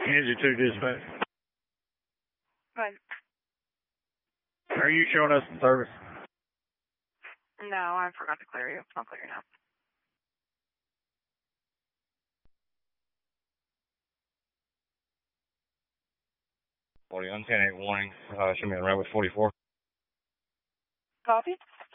Angie 2 dispatch. But Are you showing us the service? no, I forgot to clear you. I'll clear you now. On 10-8 warning. Show me on runway 44. Copy.